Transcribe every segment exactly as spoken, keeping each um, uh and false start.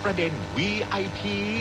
ประเด็น วี ไอ พี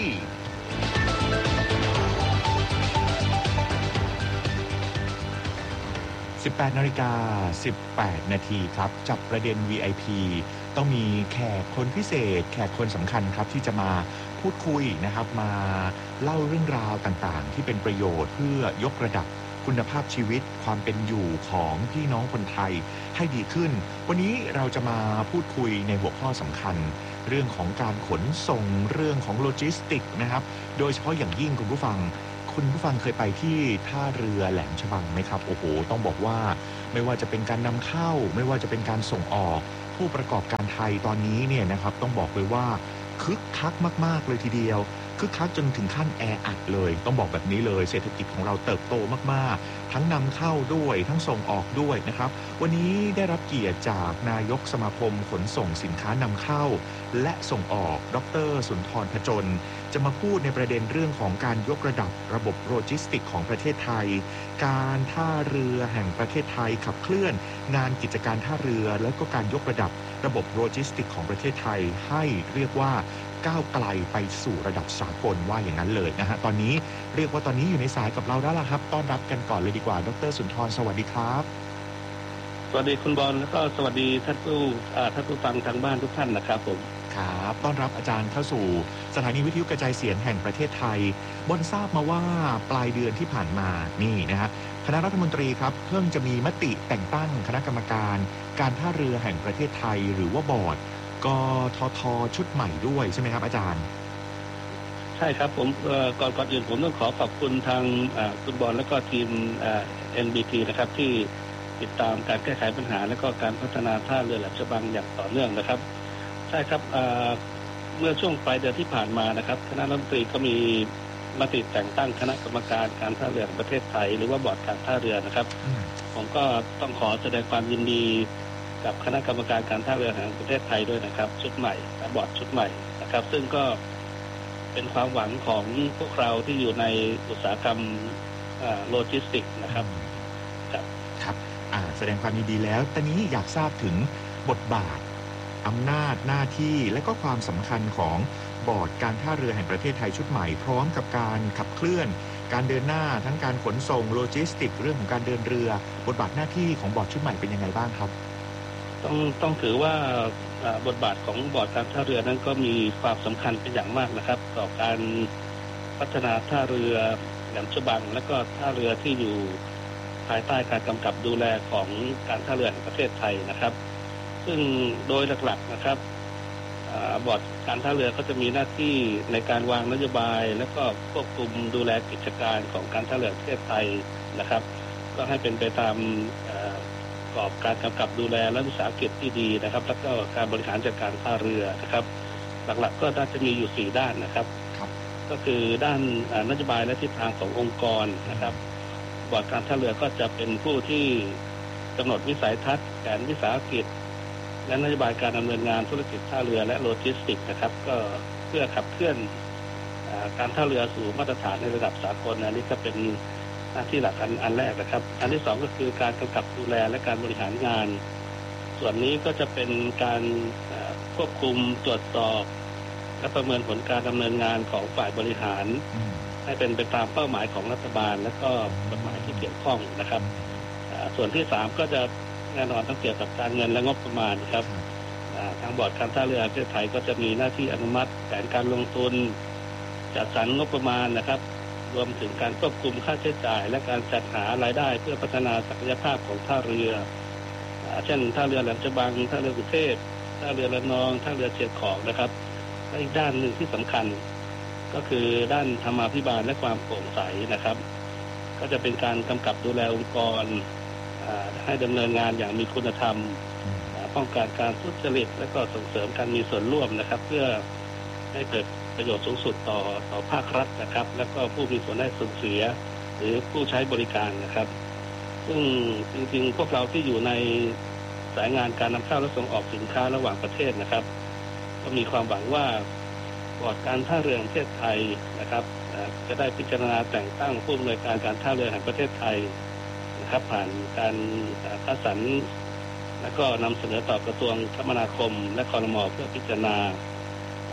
สิบแปดนาฬิกาสิบแปดนาทีครับจับประเด็น วี ไอ พี ต้องมีแขกคนพิเศษแขกคนสำคัญครับที่จะมาพูดคุยนะครับมาเล่าเรื่องราวต่างๆที่เป็นประโยชน์เพื่อยกระดับคุณภาพชีวิตความเป็นอยู่ของพี่น้องคนไทยให้ดีขึ้นวันนี้เราจะมาพูดคุยในหัวข้อสำคัญเรื่องของการขนส่งเรื่องของโลจิสติกนะครับโดยเฉพาะอย่างยิ่งคุณผู้ฟังคุณผู้ฟังเคยไปที่ท่าเรือแหลมฉบังไหมครับโอ้โหต้องบอกว่าไม่ว่าจะเป็นการนำเข้าไม่ว่าจะเป็นการส่งออกผู้ประกอบการไทยตอนนี้เนี่ยนะครับต้องบอกเลยว่าคึกคักมากๆเลยทีเดียวคึกคักจนถึงขั้นแออัดเลยต้องบอกแบบนี้เลยเศรษฐกิจของเราเติบโตมากๆทั้งนำเข้าด้วยทั้งส่งออกด้วยนะครับวันนี้ได้รับเกียรติจากนายกสมาคมขนส่งสินค้านำเข้าและส่งออกดร.สุนทรพจน์จะมาพูดในประเด็นเรื่องของการยกระดับระบบโลจิสติกของประเทศไทยการท่าเรือแห่งประเทศไทยขับเคลื่อนงานกิจการท่าเรือและก็การยกระดับระบบโลจิสติกของประเทศไทยให้เรียกว่าก้าวไกลไปสู่ระดับสากลว่าอย่างนั้นเลยนะฮะตอนนี้เรียกว่าตอนนี้อยู่ในสายกับเราแล้วล่ะครับต้อนรับกันก่อนเลยดีกว่าดร.สุนทรสวัสดีครับสวัสดีคุณบอลแล้วก็สวัสดีท่านผู้ท่านผู้ฟังทางบ้านทุกท่านนะครับผมครับต้อนรับอาจารย์เข้าสู่สถานีวิทยุกระจายเสียงแห่งประเทศไทยบนทราบมาว่าปลายเดือนที่ผ่านมานี่นะฮะคณะรัฐมนตรีครับเพิ่งจะมีมติแต่งตั้งคณะกรรมการการท่าเรือแห่งประเทศไทยหรือว่าบอร์ดกทท.ชุดใหม่ด้วยใช่ไหมครับอาจารย์ใช่ครับผมก่อนก่อนอื่นผมต้องขอขอบคุณทางคุณบอลและก็ทีม เอ็น บี ที นะครับที่ติดตามการแก้ไขปัญหาและก็การพัฒนาท่าเรือแหลมฉบังอย่างต่อเนื่องนะครับใช่ครับเมื่อช่วงปลายเดือนที่ผ่านมานะครับคณะรัฐมนตรีก็มีมติแต่งตั้งคณะกรรมการการท่าเรือแห่งประเทศไทยหรือว่าบอร์ดการท่าเรือนะครับผมก็ต้องขอแสดงความยินดีกับคณะกรรมการการท่าเรือแห่งประเทศไทยด้วยนะครับชุดใหม่บอร์ดชุดใหม่นะครับซึ่งก็เป็นความหวังของพวกเราที่อยู่ในอุตสาหกรรมโลจิสติกนะครับครับครับแสดงความยินดีแล้วตอนนี้อยากทราบถึงบทบาทอำนาจหน้าที่และก็ความสำคัญของบอร์ดการท่าเรือแห่งประเทศไทยชุดใหม่พร้อมกับการขับเคลื่อนการเดินหน้าทั้งการขนส่งโลจิสติกเรื่องของการเดินเรือบทบาทหน้าที่ของบอร์ดชุดใหม่เป็นยังไงบ้างครับต้องต้องถือว่าบทบาทของบอร์ดการท่าเรือนั้นก็มีความสำคัญเป็นอย่างมากนะครับต่อการพัฒนาท่าเรือแหลมฉบังและก็ท่าเรือที่อยู่ภายใต้การกำกับดูแลของการท่าเรือแห่งประเทศไทยนะครับซึ่งโดยหลักๆนะครับบอร์ดการท่าเรือก็จะมีหน้าที่ในการวางนโยบายและก็ควบคุมดูแลกิจการของการท่าเรือประเทศไทยนะครับก็ให้เป็นไปตามกรอบการกำกับดูแลและวิสาหกิจที่ดีนะครับแล้วก็การบริหารจัดการท่าเรือนะครับหลักๆก็น่าจะมีอยู่สี่ด้านนะครับก็คือด้านนโยบายและทิศทางขององค์กรนะครับบอร์ดการท่าเรือก็จะเป็นผู้ที่กำหนดวิสัยทัศน์แผนวิสาหกิจและนโยบายการดำเนินงานธุรกิจท่าเรือและโลจิสติกส์นะครับก็เพื่อขับเคลื่อนการท่าเรือสู่มาตรฐานในระดับสากลอันนี้ก็เป็นหน้าที่หลักอันอันแรกนะครับอันที่สองก็คือการกำกับดูแลและการบริหารงานส่วนนี้ก็จะเป็นการควบคุมตรวจสอบและประเมินผลการดำเนินงานของฝ่ายบริหารให้เป็นไปตามเป้าหมายของรัฐบาลและก็กฎหมายที่เกี่ยวข้องนะครับส่วนที่สามก็จะแน่นอนต้องเกี่ยวกับการเงินและงบประมาณครับทางบอร์ดการท่าเรือประเทศไทยก็จะมีหน้าที่อนุมัติแผนการลงทุนจัดสรรงบประมาณนะครับรวมถึงการควบคุมค่าใช้จ่ายและการจัดหารายได้เพื่อพัฒนาศักยภาพของท่าเรือเช่นท่าเรือแหลมฉบังท่าเรือกรุงเทพท่าเรือระนองท่าเรือเชียงของนะครับและอีกด้านหนึ่งที่สำคัญก็คือด้านธรรมาภิบาลและความโปร่งใสนะครับก็จะเป็นการกำกับดูแลองค์กรให้ดำเนินงานอย่างมีคุณธรรมป้องกันการทุจริตและก็ส่งเสริมการมีส่วนร่วมนะครับเพื่อให้เกิดประโยชน์สูงสุดต่อต่อภาครัฐนะครับและก็ผู้มีส่วนได้ส่วนเสียหรือผู้ใช้บริการนะครับซึ่งจริงๆพวกเราที่อยู่ในสายงานการนำเข้าและส่งออกสินค้าระหว่างประเทศนะครับก็มีความหวังว่าบอร์ดการท่าเรือแห่งประเทศไทยนะครับจะได้พิจารณาแต่งตั้งผู้อำนวยการการท่าเรือแห่งประเทศไทยนะครับผ่านการคัดสรรและก็นำเสนอต่อกระทรวงคมนาคมและครม.เพื่อพิจารณา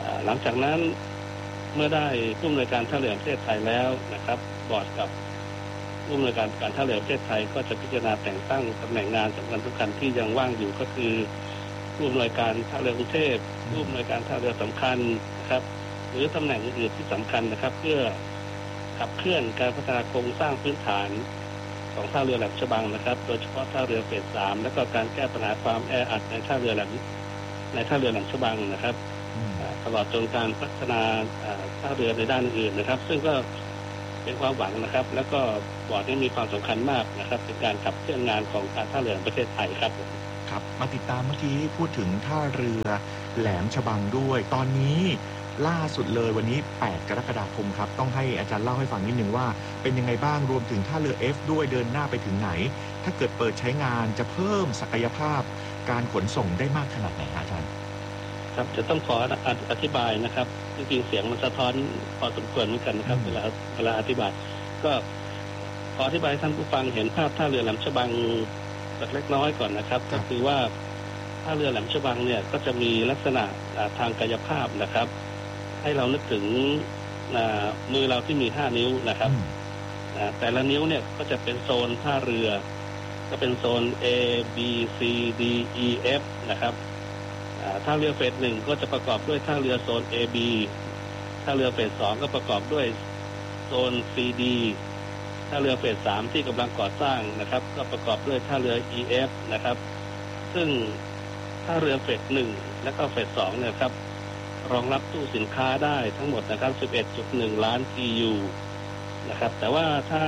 หลังจากนั้นเมื่อได้ผู้อำนวยการท่าเรือแห่งประเทศไทยแล้วนะครับบอร์ดกับผู้อำนวยการการท่าเรือแห่งประเทศไทยก็จะพิจารณาแต่งตั้งตำแหน่งงานสำคัญสำคัญที่ยังว่างอยู่ก็คือผู้อำนวยการท่าเรือกรุงเทพผู้อำนวยการท่าเรือสำคัญนะครับหรือตำแหน่งอื่นที่สำคัญนะครับเพื่อขับเคลื่อนการพัฒนาโครงสร้างพื้นฐานของท่าเรือแหลมฉบังนะครับโดยเฉพาะท่าเรือเฟสสามและก็การแก้ปัญหาความแออัดในท่าเรือแหลมในท่าเรือแหลมฉบังนะครับตลอดจนการพัฒนาท่าเรือในด้านอื่นนะครับ ซึ่งก็เป็นความหวังนะครับแล้วก็บอร์ดนี้มีความสำคัญมากนะครับเป็นการขับเคลื่อนงานของการท่าเรือแห่งประเทศไทยครับครับมาติดตามเมื่อกี้พูดถึงท่าเรือแหลมฉบังด้วยตอนนี้ล่าสุดเลยวันนี้แปดกรกฎาคมครับต้องให้อาจารย์เล่าให้ฟังนิดนึงว่าเป็นยังไงบ้างรวมถึงท่าเรือ F ด้วยเดินหน้าไปถึงไหนถ้าเกิดเปิดใช้งานจะเพิ่มศักยภาพการขนส่งได้มากขนาดไหนอาจารย์ครับจะต้องขออธิบายนะครับจริงๆเสียงมันสะท้อนพอสมควรเหมือนกันนะครับเวลาเวลาอธิบายก็ขออธิบายท่านผู้ฟังเห็นภาพท่าเรือแหลมฉบังสักเล็กน้อยก่อนนะครับก็คือว่าท่าเรือแหลมฉบังเนี่ยก็จะมีลักษณะทางกายภาพนะครับให้เรานึกถึงมือเราที่มีห้านิ้วนะครับแต่ละนิ้วเนี่ยก็จะเป็นโซนท่าเรือก็เป็นโซน A B C D E F นะครับท่าเรือเฟสหนึ่งก็จะประกอบด้วยท่าเรือโซน A B ท่าเรือเฟสสองก็ประกอบด้วยโซน C D ท่าเรือเฟสสามที่กำลังก่อสร้างนะครับก็ประกอบด้วยท่าเรือ E F นะครับซึ่งท่าเรือเฟสหนึ่งและก็เฟสสองเนี่ยครับรองรับตู้สินค้าได้ทั้งหมดนะครับ สิบเอ็ดจุดหนึ่ง ล้าน ที ยู นะครับแต่ว่าถ้า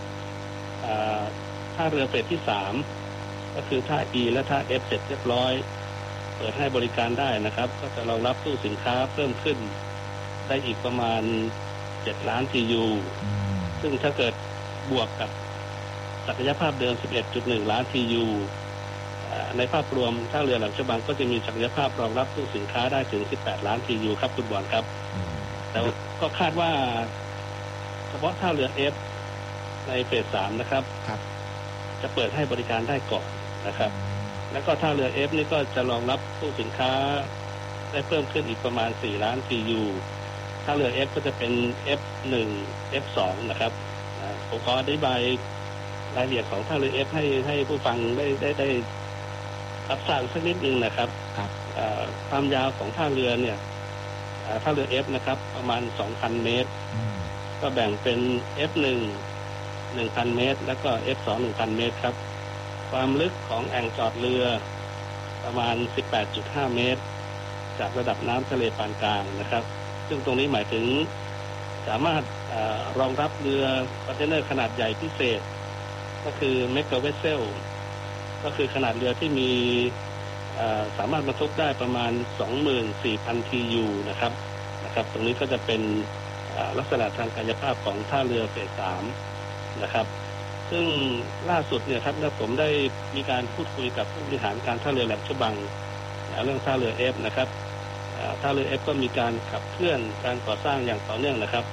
ท่าเรือเฟสที่สามก็คือท่า E และท่า F เสร็จเรียบร้อยเปิดให้บริการได้นะครับก็จะรองรับตู้สินค้าเพิ่มขึ้นได้อีกประมาณเจ็ดล้าน ที ยู ซึ่งถ้าเกิดบวกกับศักยภาพเดิม สิบเอ็ดจุดหนึ่ง ล้าน ที ยู ในภาพรวมท่าเรือแหลมฉบังก็จะมีศักยภาพรองรับตู้สินค้าได้ถึงสิบแปดล้าน ที ยู ครับคุณบอลครับแต่ก็คาดว่าเฉพาะท่าเรือ F ในเฟสสามนะครับจะเปิดให้บริการได้ก่อนนะครับแล้วก็ท่าเรือ F นี่ก็จะรองรับตู้สินค้าได้เพิ่มขึ้นอีกประมาณสี่ล้าน ที ยู ท่าเรือ F ก็จะเป็น เอฟ หนึ่ง เอฟ สอง นะครับผมขออธิบายรายละเอียดของท่าเรือ F ให้ให้ผู้ฟังได้ได้ได้รับทราบสักนิดนึงนะครับความยาวของท่าเรือเนี่ยท่าเรือ F นะครับประมาณ สองพัน เมตรก็แบ่งเป็น เอฟ หนึ่ง หนึ่งพัน เมตรแล้วก็ เอฟ สอง หนึ่งพัน เมตรครับความลึกของแอ่งจอดเรือประมาณ สิบแปดจุดห้า เมตรจากระดับน้ำทะเลปานกลางนะครับซึ่งตรงนี้หมายถึงสามารถรองรับเรือคอนเทนเนอร์ขนาดใหญ่พิเศษก็คือเมกะเวสเซลก็คือขนาดเรือที่มีสามารถบรรทุกได้ประมาณ สองหมื่นสี่พัน ที ยู นะครับนะครับตรงนี้ก็จะเป็นลักษณะทางกายภาพของท่าเรือเฟสสามนะครับซึ่งล่าสุดเนี่ยครับเมื่อผมได้มีการพูดคุยกับผู้บริหารการท่าเรือแหลมฉบังเรื่องท่าเรือ F นะครับท่าเรือ F ก็มีการขับเคลื่อนการก่อสร้างอย่างต่อเนื่องนะครับ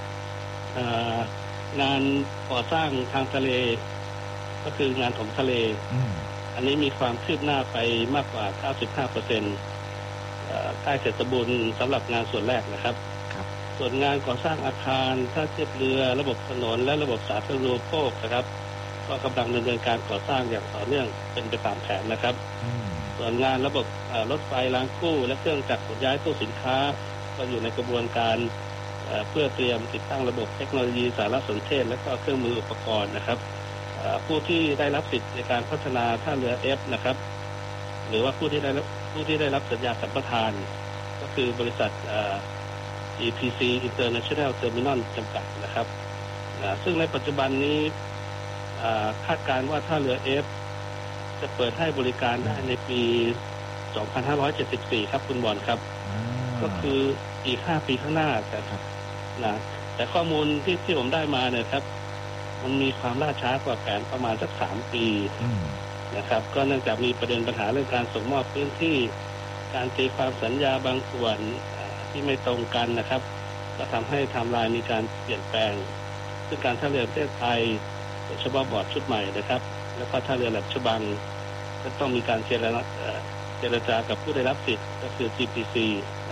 งานก่อสร้างทางทะเลก็คืองานถมทะเลอันนี้มีความคืบหน้าไปมากกว่า เก้าสิบห้าเปอร์เซ็นต์ ใกล้เสร็จสมบูรณ์สำหรับงานส่วนแรกนะครับส่วนงานก่อสร้างอาคารท่าเทียบเรือระบบถนนและระบบสาธารณูปโภคนะครับก็กำลังดำเนินการก่อสร้างอย่างต่อเนื่องเป็นไปตามแผนนะครับส่วนงานระบบรถไฟรางคู่และเครื่องจักรขนย้ายตู้สินค้าก็อยู่ในกระบวนการเพื่อเตรียมติดตั้งระบบเทคโนโลยีสารสนเทศและก็เครื่องมืออุปกรณ์นะครับผู้ที่ได้รับสิทธิ์ในการพัฒนาท่าเรือ F นะครับหรือว่าผู้ที่ได้ผู้ที่ได้รับสัญญาสัมปทานก็คือบริษัท อี พี ซี International Terminal จำกัดนะครับซึ่งในปัจจุบันนี้คาดการณ์ว่าท่าเรือ F จะเปิดให้บริการได้ในปี สองพันห้าร้อยเจ็ดสิบสี่ ครับคุณบอลครับก็คืออีกห้าปีข้างหน้าแต่นะแต่ข้อมูลที่ที่ผมได้มาเนี่ยครับมันมีความล่าช้ากว่าแผนประมาณสักสามปีนะครับก็เนื่องจากมีประเด็นปัญหาเรื่องการส่งมอบพื้นที่การตีความสัญญาบางส่วนที่ไม่ตรงกันนะครับก็ทำให้ไทม์ไลน์มีการเปลี่ยนแปลงซึ่งการท่าเรือประเทศไทยโดยเฉพาะบอร์ดชุดใหม่นะครับแล้วก็ท่าเรือแหลมฉบังก็ต้องมีการเจรจาเจรจากับผู้ได้รับสิทธิ์ก็คือ จี พี ซี นะครับ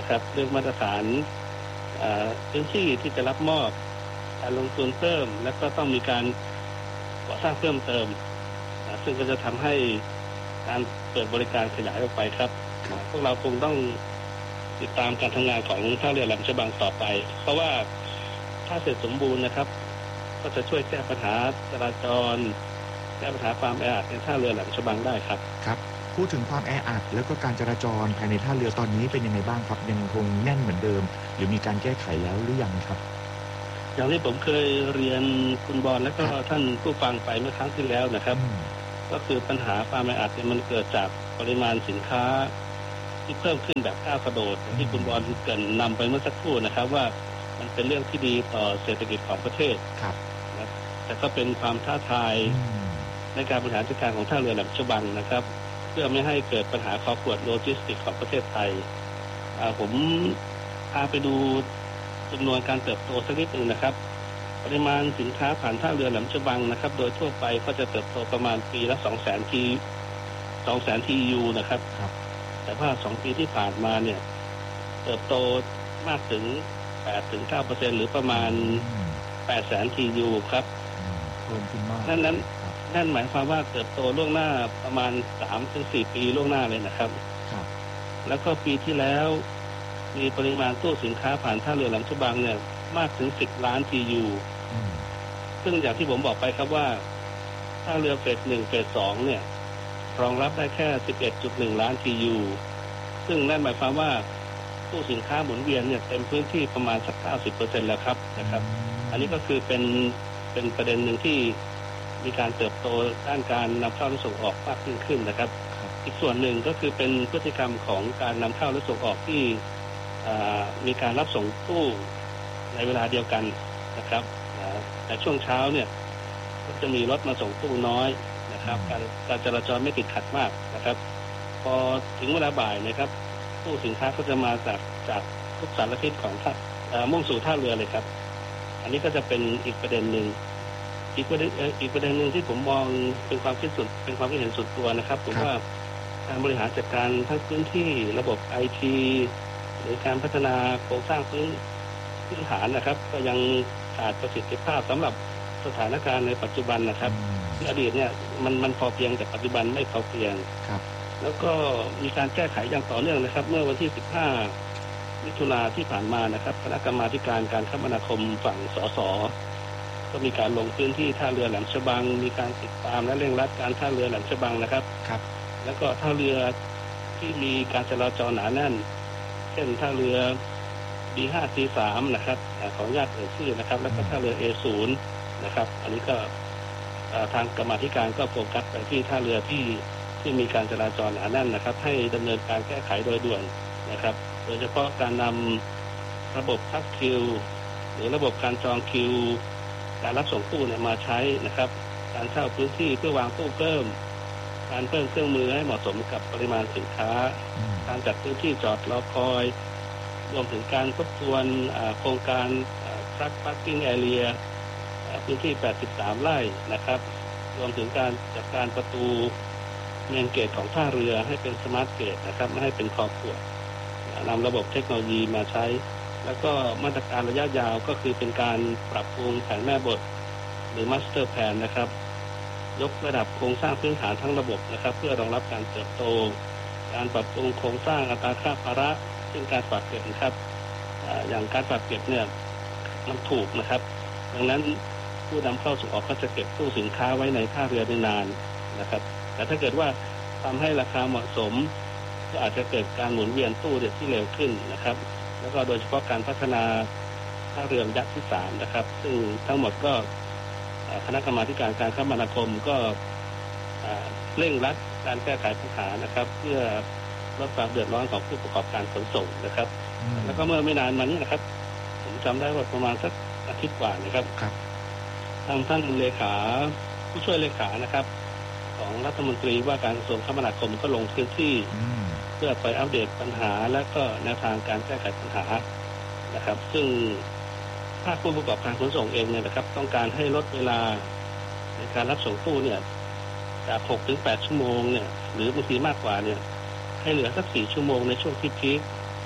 นะครับเรื่องมาตรฐานพื้นที่ที่จะรับมอบการลงทุนเพิ่มและก็ต้องมีการก่อสร้างเพิ่มเติมซึ่งก็จะทำให้การเปิดบริการขยายออกไปครับพวกเราคงต้องติดตามการทำงานของท่าเรือแหลมฉบังต่อไปเพราะว่าถ้าเสร็จสมบูรณ์นะครับก็จะช่วยแก้ปัญหาจราจรแก้ปัญหาความแออัดในท่าเรือแหลมฉบังได้ครับครับพูดถึงความแออัดแล้วก็การจราจรภายในท่าเรือตอนนี้เป็นยังไงบ้างครับยังคงแน่นเหมือนเดิมหรือมีการแก้ไขแล้วหรือยังครับอย่างที่ผมเคยเรียนคุณบอลและก็ท่านผู้ฟังไปเมื่อครั้งที่แล้วนะครับก็คือปัญหาความแออัดเนี่ยมันเกิดจากปริมาณสินค้าที่เพิ่มขึ้นแบบก้าวกระโดดอย่างที่คุณบอลเกริ่นนำไปเมื่อสักครู่นะครับว่ามันเป็นเรื่องที่ดีต่อเศรษฐกิจของประเทศครับแต่ก็เป็นความท้าทายในการบริหารจัดการของท่าเรือแหลมฉบังนะครับเพื่อไม่ให้เกิดปัญหาคอขวดโลจิสติกของประเทศไทยผมพาไปดูจำนวนการเติบโตสักนิดหนึ่งนะครับปริมาณสินค้าผ่านท่าเรือแหลมฉบังนะครับโดยทั่วไปก็จะเติบโตประมาณปีละสองแสนทีสองแสนทียูนะครับแต่ว่าสองปีที่ผ่านมาเนี่ยเติบโตมากถึงแปดถึงเก้าเปอร์เซ็นต์หรือประมาณแปดแสนทียูครับเพิ่มขึ้นมากนั่นนั้นนั่นหมายความว่าเติบโตล่วงหน้าประมาณ สามถึงสี่ ปีล่วงหน้าเลยนะครับครับแล้วก็ปีที่แล้วมีปริมาณตู้สินค้าผ่านท่าเรือแหลมฉบังเนี่ยมากถึงสิบล้านทียูซึ่งอย่างที่ผมบอกไปครับว่าท่าเรือเฟสหนึ่งเฟสสองเนี่ยรองรับได้แค่ สิบเอ็ดจุดหนึ่ง ล้านทียูซึ่งนั่นหมายความว่าตู้สินค้าหมุนเวียนเนี่ยเต็มพื้นที่ประมาณสัก เก้าสิบเปอร์เซ็นต์ แล้วครับนะครับอันนี้ก็คือเป็นเป็นประเด็นหนึ่งที่มีการเติบโตด้านการนำเข้าและส่งออกมากขึ้นขึ้นนะครับอีกส่วนหนึ่งก็คือเป็นพฤติกรรมของการนำเข้าและส่งออกที่มีการรับส่งตู้ในเวลาเดียวกันนะครับแต่ช่วงเช้าเนี่ยก็จะมีรถมาส่งตู้น้อยนะครับการการจราจรไม่ติดขัดมากนะครับพอถึงเวลาบ่ายนะครับตู้สินค้าก็จะมาจากจากทุกสารทิศของท่ามุ่งสู่ท่าเรือเลยครับอันนี้ก็จะเป็นอีกประเด็นหนึ่งอีกประเด็นอีกประเด็นหนึ่งที่ผมมองเป็นความคิดสุดเป็นความคิดเห็นส่วนตัวนะครับผมว่าการบริหารจัดการทั้งพื้นที่ระบบ ไอ ที หรือการพัฒนาโครงสร้างพื้นพื้นฐานนะครับก็ยังขาดประสิทธิภาพสำหรับสถานการณ์ในปัจจุบันนะครับที่อดีตเนี่ยมันมันพอเพียงแต่ปัจจุบันไม่พอเพียงแล้วก็มีการแก้ไขอย่างต่อเนื่องนะครับเมื่อวันที่สิบห้ามิถุนายนที่ผ่านมานะครับคณะกรรมาธิการการคมนาคมฝั่งสสก็มีการลงพื้นที่ท่าเรือแหลมฉบังมีการติดตามและเร่งรัดการท่าเรือแหลมฉบังนะครับครับแล้วก็ท่าเรือที่มีการจราจรหนาแน่นเช่นท่าเรือ บี ห้า ซี สาม นะครับขออนุญาตเอ่ยชื่อนะครับแล้วก็ท่าเรือ เอ ศูนย์ นะครับอันนี้ก็ทางกรรมาธิการก็โฟกัสไปที่ท่าเรือที่ที่มีการจราจรหนาแน่นนะครับให้ดำเนินการแก้ไขโดยด่วนนะครับโดยเฉพาะการนำระบบทักคิวหรือระบบการจองคิวการรับส่งตู้เนี่ยมาใช้นะครับการเช่าพื้นที่เพื่อวางตู้เพิ่มการเพิ่มเครื่องมือให้เหมาะสมกับปริมาณสินค้าการจัดพื้นที่จอดรอคอยรวมถึงการทบทวนโครงการ Truck Parking Area พื้นที่แปดสิบสามไร่นะครับรวมถึงการจัดการประตูเมนเกตของท่าเรือให้เป็นสมาร์ทเกตนะครับไม่ให้เป็นคอขวดนำระบบเทคโนโลยีมาใช้แล้วก็มาตรการระยะยาวก็คือเป็นการปรับปรุงแผนแม่บทหรือ Master Plan นะครับยกระดับโครงสร้างพื้นฐานทั้งระบบนะครับเพื่อรองรับการเติบโตการปรับปรุงโครงสร้างอัตราค่าภาระซึ่งการฝากเก็บนะครับ อ, อย่างการฝากเก็บเนี่ยมันถูกนะครับดังนั้นผู้นำเข้าส่งออกก็จะเก็บตู้สินค้าไว้ในท่าเรือได้นานนะครับแต่ถ้าเกิดว่าทำให้ราคาเหมาะสมก็อาจจะเกิดการหมุนเวียนตู้เด็ดที่เร็วขึ้นนะครับแล้วก็โดยเฉพาะการพัฒนาท่าเรือระยะที่สามนะครับซึ่งทั้งหมดก็คณะกรรมาธิการการคมนาคมก็เร่งรัดการแก้ไขปัญหานะครับเพื่อลดความเดือดร้อนของผู้ประกอบการขนส่งนะครับแล้วก็เมื่อไม่นานมานี้นะครับผมจำได้ว่าประมาณสักอาทิตย์กว่านะครับทางท่านเลขาผู้ช่วยเลขานะครับของรัฐมนตรีว่าการกระทรวงคมนาคมก็ลงพื้นที่เพื่อไปอัปเดตปัญหาและก็แนวทางการแก้ไขปัญหานะครับซึ่งภาคผู้ประกอบการขนส่งเองเนี่ยนะครับต้องการให้ลดเวลาในการรับส่งตู้เนี่ยจากหกถึงแปดชั่วโมงเนี่ยหรือบางทีมากกว่าเนี่ยให้เหลือสักสี่ชั่วโมงในช่วงที่พีคแต่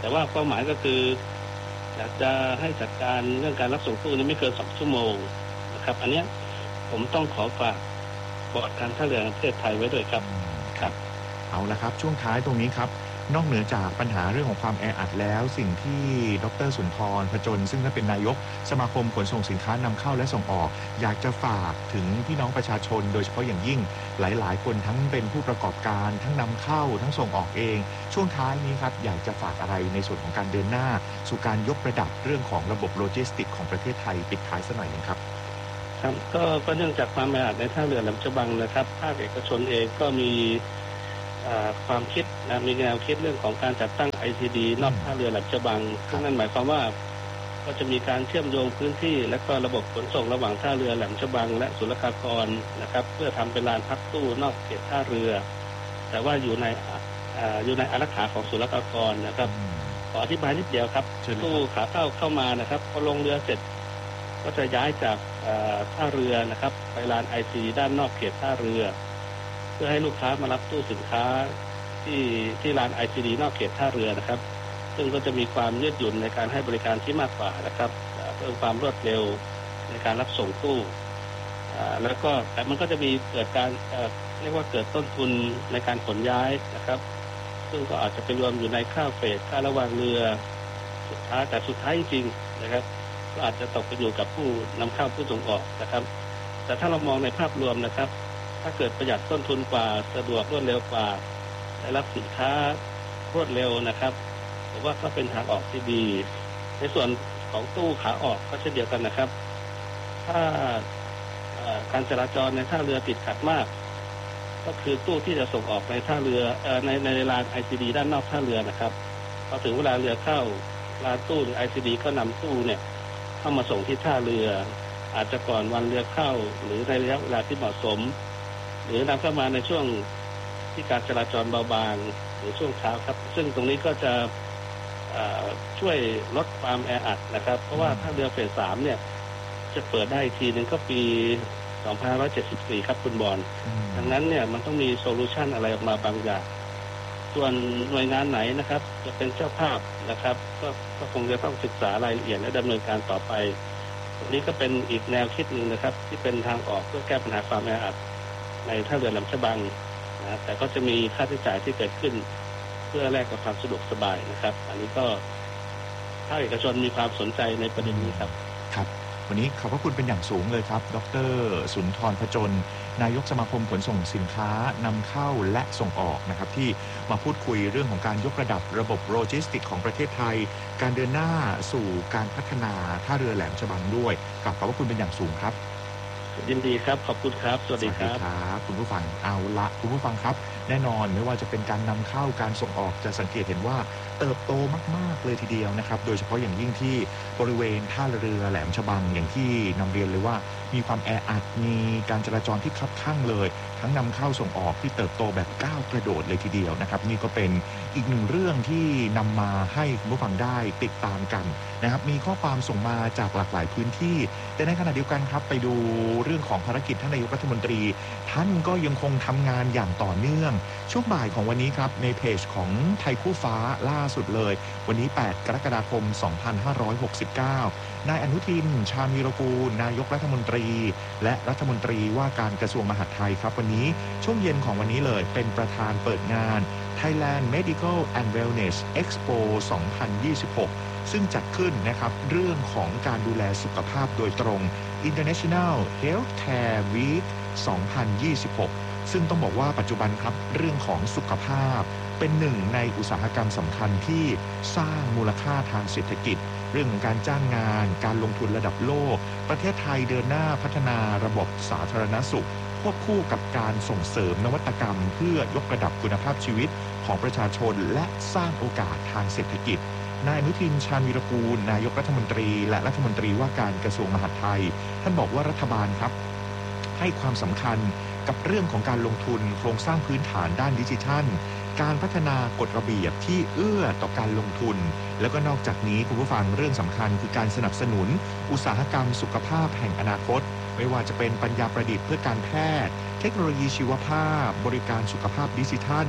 แต่ว่าเป้าหมายก็คืออยากจะให้จัดการเรื่องการรับส่งตู้นี้ไม่เกินสองชั่วโมงนะครับอันนี้ผมต้องขอฝากบอร์ดการท่าเรือแห่งประเทศไทยไว้ด้วยครับครับเอาละครับช่วงท้ายตรงนี้ครับนอกเหนือจากปัญหาเรื่องของความแออัดแล้วสิ่งที่ดร.สุนทร พจนซึ่งท่านเป็นนายกสมาคมขนส่งสินค้านำเข้าและส่งออกอยากจะฝากถึงพี่น้องประชาชนโดยเฉพาะอย่างยิ่งหลายๆคนทั้งเป็นผู้ประกอบการทั้งนำเข้าทั้งส่งออกเองช่วงท้ายนี้ครับอยากจะฝากอะไรในส่วนของการเดินหน้าสู่การยกระดับเรื่องของระบบโลจิสติกของประเทศไทยปิดท้ายสักหน่อยนึงครับครับก็ก็เนื่องจากความแออัดในท่าเรือแหลมฉบังนะครับภาคเอกชนเองก็มีความคิดนะมีแนวคิดเรื่องของการจัดตั้ง ไอ ซี ดี นอกท่าเรือแหลมฉบังซึ่งนั่นหมายความว่าก็จะมีการเชื่อมโยงพื้นที่และก็ระบบขนส่งระหว่างท่าเรือแหลมฉบังและศุลกากรนะครับเพื่อทำเป็นลานพักตู้นอกเขตท่าเรือแต่ว่าอยู่ในอยู่ในอารักขาของศุลกากรนะครับขออธิบายนิดเดียวครับตู้ขาเข้าเข้ามานะครับพอลงเรือเสร็จก็จะย้ายจากท่าเรือนะครับไปลาน ไอ ซี ดี ด้านนอกเขตท่าเรือเพื่อให้ลูกค้ามารับตู้สินค้าที่ที่ลาน ไอ ซี ดี นอกเขตท่าเรือนะครับซึ่งก็จะมีความยืดหยุ่นในการให้บริการที่มากกว่านะครับเพิ่มความรวดเร็วในการรับส่งตู้แล้วก็แต่มันก็จะมีเกิดการเรียกว่าเกิดต้นทุนในการขนย้ายนะครับซึ่งก็อาจจะไปรวมอยู่ในค่าเฟรตค่าระวางเรือสุดท้ายแต่สุดท้ายจริงๆนะครับก็อาจจะตกไปอยู่กับผู้นำเข้าผู้ส่งออกนะครับแต่ถ้าเรามองในภาพรวมนะครับถ้าเกิดประหยัดต้นทุนกว่าสะดวกรวดเร็วกว่าได้รับสินค้ารวดเร็วนะครับผมว่าก็เป็นทางออกที่ดีในส่วนของตู้ขาออกก็เช่นเดียวกันนะครับถ้าการจราจรในท่าเรือติดขัดมากก็คือตู้ที่จะส่งออกในท่าเรือในในลาน ไอ ซี ดี ด้านนอกท่าเรือนะครับพอถึงเวลาเรือเข้าลานตู้หรือ ไอ ซี ดี ก็นำตู้เนี่ยเข้ามาส่งที่ท่าเรืออาจจะก่อนวันเรือเข้าหรือในระยะเวลาที่เหมาะสมหรือนำเข้ามาในช่วงที่การจราจรเบาบางหรือช่วงเช้าครับซึ่งตรงนี้ก็จะช่วยลดความแออัดนะครับเพราะว่าถ้าเรือเฟสสามเนี่ยจะเปิดได้ทีนึงก็ปีสองพันห้าร้อยเจ็ดสิบสี่ครับคุณบอลดังนั้นเนี่ยมันต้องมีโซลูชันอะไรออกมาบางอย่างส่วนหน่วยงานไหนนะครับจะเป็นเจ้าภาพนะครับก็ก็คงจะต้องศึกษารายละเอียดและดำเนินการต่อไปตรงนี้ก็เป็นอีกแนวคิดหนึ่งนะครับที่เป็นทางออกเพื่อแก้ปัญหาความแออัดในท่าเรือแหลมฉบังนะแต่ก็จะมีค่าใช้จ่ายที่เกิดขึ้นเพื่อแลกกับความสะดวกสบายนะครับอันนี้ก็ภาคเอกชนมีความสนใจในประเด็นนี้ครับครับวันนี้ขอบพระคุณเป็นอย่างสูงเลยครับดร.สุนทร พจนนายกสมาคมขนส่งสินค้านำเข้าและส่งออกนะครับที่มาพูดคุยเรื่องของการยกระดับระบบโลจิสติกของประเทศไทยการเดินหน้าสู่การพัฒนาท่าเรือแหลมฉบังด้วยกับขอบพระคุณเป็นอย่างสูงครับยินดีครับขอบคุณครับสวัสดีครับครับคุณผู้ฟังเอาละคุณผู้ฟังครับแน่นอนไม่ว่าจะเป็นการนำเข้าการส่งออกจะสังเกตเห็นว่าเติบโตมากๆเลยทีเดียวนะครับโดยเฉพาะอย่างยิ่งที่บริเวณท่าเรือแหลมฉบังอย่างที่นำเรียนเลยว่ามีความแออัดมีการจราจรที่คับคั่งเลยทั้งนำเข้าส่งออกที่เติบโตแบบก้าวกระโดดเลยทีเดียวนะครับนี่ก็เป็นอีกหนึ่งเรื่องที่นำมาให้คุณผู้ฟังได้ติดตามกันนะครับมีข้อความส่งมาจากหลากหลายพื้นที่แต่ในขณะเดียวกันครับไปดูเรื่องของภารกิจท่านนายกรัฐมนตรีท่านก็ยังคงทำงานอย่างต่อเนื่องช่วงบ่ายของวันนี้ครับในเพจของไทยคู่ฟ้าล่าสุดเลยวันนี้แปดกรกฎาคมสองพันห้าร้อยหกสิบเก้านายอนุทินชาญวีรกูลนายกรัฐมนตรีและรัฐมนตรีว่าการกระทรวงมหาดไทยครับวันนี้ช่วงเย็นของวันนี้เลยเป็นประธานเปิดงาน Thailand Medical and Wellness Expo สองพันยี่สิบหกซึ่งจัดขึ้นนะครับเรื่องของการดูแลสุขภาพโดยตรง International Healthcare Week สองพันยี่สิบหกซึ่งต้องบอกว่าปัจจุบันครับเรื่องของสุขภาพเป็นหนึ่งในอุตสาหกรรมสำคัญที่สร้างมูลค่าทางเศรษฐกิจเรื่องของการจ้างงานการลงทุนระดับโลกประเทศไทยเดินหน้าพัฒนาระบบสาธารณสุขควบคู่กับการส่งเสริมนวัตกรรมเพื่อยกระดับคุณภาพชีวิตของประชาชนและสร้างโอกาสทางเศรษฐกิจนายอนุทินชาญวีรกูลนายกรัฐมนตรีและรัฐมนตรีว่าการกระทรวงมหาดไทยท่านบอกว่ารัฐบาลครับให้ความสำคัญกับเรื่องของการลงทุนโครงสร้างพื้นฐานด้านดิจิทัลการพัฒนากฎระเบียบที่เอื้อต่อการลงทุนแล้วก็นอกจากนี้คุณผู้ฟังเรื่องสำคัญคือการสนับสนุนอุตสาหกรรมสุขภาพแห่งอนาคตไม่ว่าจะเป็นปัญญาประดิษฐ์เพื่อการแพทย์เทคโนโลยีชีวภาพบริการสุขภาพดิจิทัล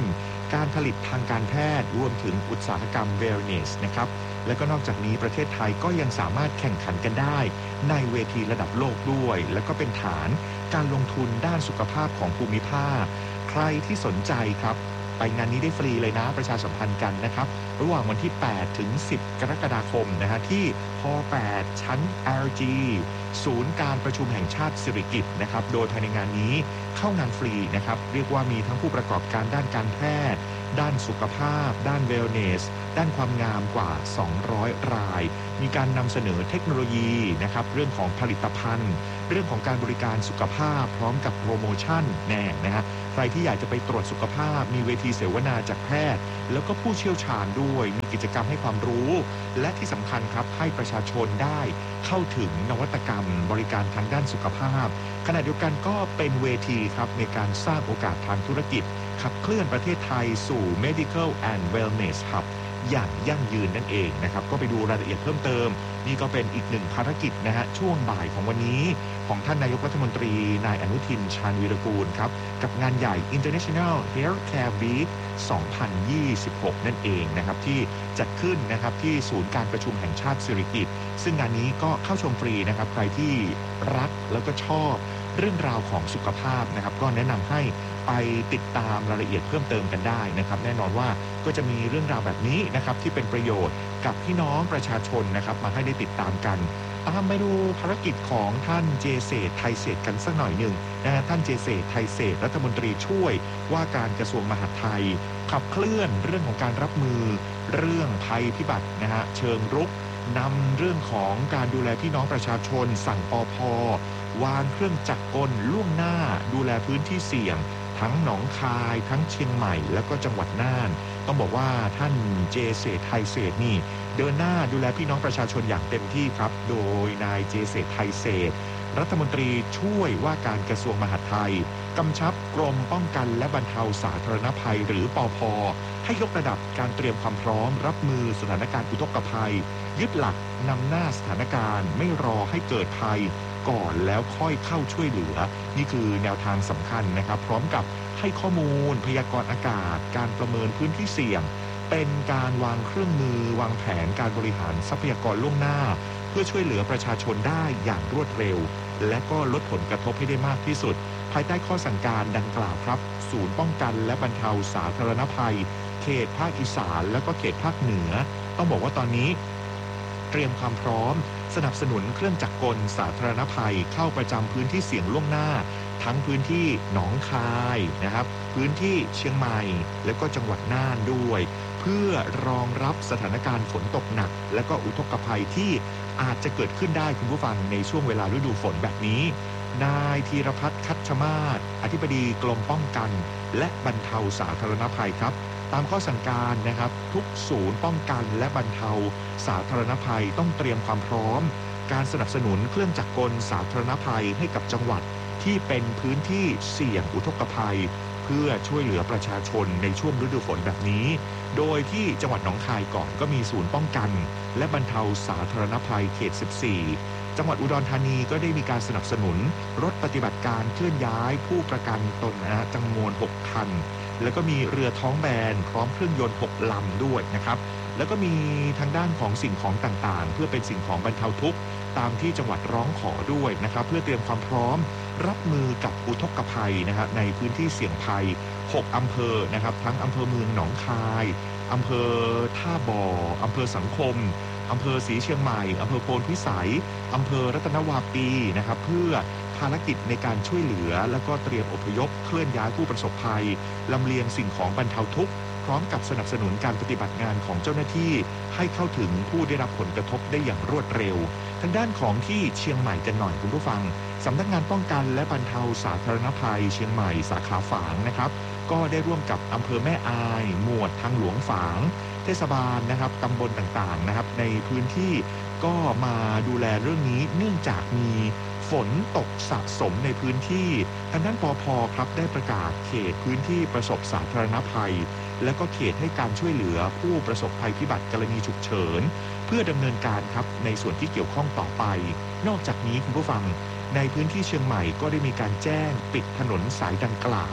การผลิตทางการแพทย์รวมถึงอุตสาหกรรม Wellness นะครับและก็นอกจากนี้ประเทศไทยก็ยังสามารถแข่งขันกันได้ในเวทีระดับโลกด้วยและก็เป็นฐานการลงทุนด้านสุขภาพของภูมิภาคใครที่สนใจครับไปงานนี้ได้ฟรีเลยนะประชาสัมพันธ์กันนะครับระหว่างวันที่แปดถึงสิบกรกฎาคมนะฮะที่ฮแปดชั้น แอล จี ศูนย์การประชุมแห่งชาติสิริกิติ์นะครับโดยภายในงานนี้เข้างานฟรีนะครับเรียกว่ามีทั้งผู้ประกอบการด้านการแพทย์ด้านสุขภาพด้าน Wellness ด้านความงามกว่าสองร้อยรายมีการนำเสนอเทคโนโลยีนะครับเรื่องของผลิตภัณฑ์เรื่องของการบริการสุขภาพพร้อมกับโปรโมชั่นแน่นะฮะใครที่อยากจะไปตรวจสุขภาพมีเวทีเสวนาจากแพทย์แล้วก็ผู้เชี่ยวชาญด้วยมีกิจกรรมให้ความรู้และที่สำคัญครับให้ประชาชนได้เข้าถึงนวัตกรรมบริการทางด้านสุขภาพขณะเดียวกันก็เป็นเวทีครับในการสร้างโอกาสทางธุรกิจขับเคลื่อนประเทศไทยสู่ Medical and Wellness Hub อย่างยั่งยืนนั่นเองนะครับก็ไปดูรายละเอียดเพิ่มเติมนี่ก็เป็นอีกหนึ่งภารกิจนะฮะช่วงบ่ายของวันนี้ของท่านนายกรัฐมนตรีนายอนุทินชาญวีรกูลครับกับงานใหญ่ International Healthcare Week สองพันยี่สิบหกนั่นเองนะครับที่จัดขึ้นนะครับที่ศูนย์การประชุมแห่งชาติสิริกิติ์ซึ่งงานนี้ก็เข้าชมฟรีนะครับใครที่รักแล้วก็ชอบเรื่องราวของสุขภาพนะครับก็แนะนำให้ไปติดตามรายละเอียดเพิ่มเติมกันได้นะครับแน่นอนว่าก็จะมีเรื่องราวแบบนี้นะครับที่เป็นประโยชน์กับพี่น้องประชาชนนะครับมาให้ได้ติดตามกันตามไปดูภารกิจของท่านเจเศรษฐ์ไทยเศรษฐ์กันสักหน่อยหนึ่งนะฮะท่านเจเศรษฐ์ไทยเศรษฐ์รัฐมนตรีช่วยว่าการกระทรวงมหาดไทยขับเคลื่อนเรื่องของการรับมือเรื่องภัยพิบัตินะฮะเชิงรุกนำเรื่องของการดูแลพี่น้องประชาชนสั่งปภ.วางเครื่องจักรกลล่วงหน้าดูแลพื้นที่เสี่ยงทั้งหนองคายทั้งเชียงใหม่แล้วก็จังหวัดน่านต้องบอกว่าท่านเจเศรษฐ์ไทยเศรษฐ์นี่เดินหน้าดูแลพี่น้องประชาชนอย่างเต็มที่ครับโดยนายเจเศรษฐ์ไทยเศรษฐ์รัฐมนตรีช่วยว่าการกระทรวงมหาดไทยกำชับกรมป้องกันและบรรเทาสาธารณภัยหรือปภ.ให้ยกระดับการเตรียมความพร้อมรับมือสถานการณ์อุทกภัยยึดหลักนำหน้าสถานการณ์ไม่รอให้เกิดภัยก่อนแล้วค่อยเข้าช่วยเหลือนี่คือแนวทางสำคัญนะครับพร้อมกับให้ข้อมูลพยากรณ์อากาศการประเมินพื้นที่เสี่ยงเป็นการวางเครื่องมือวางแผนการบริหารทรัพยากรล่วงหน้าเพื่อช่วยเหลือประชาชนได้อย่างรวดเร็วและก็ลดผลกระทบให้ได้มากที่สุดภายใต้ข้อสั่งการดังกล่าวครับศูนย์ป้องกันและบรรเทาสาธารณภัยเขตภาคอีสานและก็เขตภาคเหนือต้องบอกว่าตอนนี้เตรียมความพร้อมสนับสนุนเครื่องจักรกลสาธารณภัยเข้าประจำพื้นที่เสี่ยงล่วงหน้าทั้งพื้นที่หนองคายนะครับพื้นที่เชียงใหม่และก็จังหวัดน่านด้วยเพื่อรองรับสถานการณ์ฝนตกหนักและก็อุทกภัยที่อาจจะเกิดขึ้นได้คุณผู้ฟังในช่วงเวลาฤดูฝนแบบนี้นายธีรพัฒน์คัชมาศอธิบดีกรมป้องกันและบรรเทาสาธารณภัยครับตามข้อสั่งการนะครับทุกศูนย์ป้องกันและบรรเทาสาธารณภัยต้องเตรียมความพร้อมการสนับสนุนเครื่องจักรกลสาธารณภัยให้กับจังหวัดที่เป็นพื้นที่เสี่ยงอุทกภัยเพื่อช่วยเหลือประชาชนในช่วงฤดูฝนแบบนี้โดยที่จังหวัดหนองคายก่อนก็มีศูนย์ป้องกันและบรรเทาสาธารณภัยเขตสิบสี่จังหวัดอุดรธานีก็ได้มีการสนับสนุนรถปฏิบัติการเคลื่อนย้ายผู้ประกันตนนะจำนวนหกคันแล้วก็มีเรือท้องแบนพร้อมเครื่องยนต์หกลำด้วยนะครับแล้วก็มีทางด้านของสิ่งของต่างๆเพื่อเป็นสิ่งของบรรเทาทุกข์ตามที่จังหวัดร้องขอด้วยนะครับเพื่อเตรียมความพร้อมรับมือกับอุทกภัยนะครับในพื้นที่เสี่ยงภัยหกอำเภอนะครับทั้งอำเภอเมืองหนองคายอำเภอท่าบ่ออำเภอสังคมอำเภอศรีเชียงใหม่อำเภอโพนพิสัยอำเภอรัตนวาปีนะครับเพื่อภารกิจในการช่วยเหลือแล้วก็เตรียมอพยพเคลื่อนย้ายผู้ประสบภัยลำเลียงสิ่งของบรรเทาทุกข์พร้อมกับสนับสนุนการปฏิบัติงานของเจ้าหน้าที่ให้เข้าถึงผู้ได้รับผลกระทบได้อย่างรวดเร็วทางด้านของที่เชียงใหม่กันหน่อยคุณผู้ฟังสำนักงานป้องกันและบรรเทาสาธารณภัยเชียงใหม่สาขาฝางนะครับก็ได้ร่วมกับอำเภอแม่อายหมวดทางหลวงฝางเทศบาลนะครับตำบลต่างๆนะครับในพื้นที่ก็มาดูแลเรื่องนี้เนื่องจากมีฝนตกสะสมในพื้นที่ทางด้านปภ.ครับได้ประกาศเขตพื้นที่ประสบสาธารณภัยและก็เขตให้การช่วยเหลือผู้ประสบภัยพิบัติกรณีฉุกเฉินเพื่อดำเนินการครับในส่วนที่เกี่ยวข้องต่อไปนอกจากนี้คุณผู้ฟังในพื้นที่เชียงใหม่ก็ได้มีการแจ้งปิดถนนสายดังกล่าว